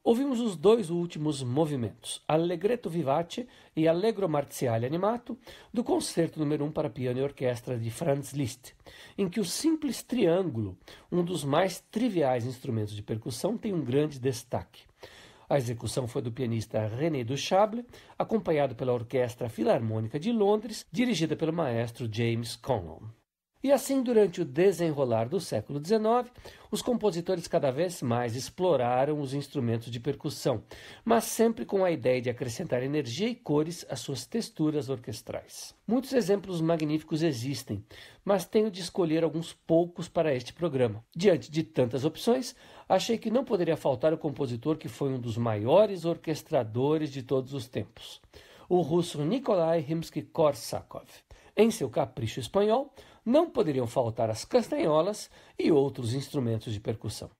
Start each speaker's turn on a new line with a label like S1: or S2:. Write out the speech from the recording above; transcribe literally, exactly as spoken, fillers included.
S1: Ouvimos os dois últimos movimentos, Allegretto vivace e Allegro marziale animato, do concerto número um para piano e orquestra de Franz Liszt, em que o simples triângulo, um dos mais triviais instrumentos de percussão, tem um grande destaque. A execução foi do pianista René Duchable, acompanhado pela Orquestra Filarmônica de Londres, dirigida pelo maestro James Conlon. E assim, durante o desenrolar do século dezenove, os compositores cada vez mais exploraram os instrumentos de percussão, mas sempre com a ideia de acrescentar energia e cores às suas texturas orquestrais. Muitos exemplos magníficos existem, mas tenho de escolher alguns poucos para este programa. Diante de tantas opções, achei que não poderia faltar o compositor que foi um dos maiores orquestradores de todos os tempos, o russo Nikolai Rimsky-Korsakov. Em seu capricho espanhol, não poderiam faltar as castanholas e outros instrumentos de percussão.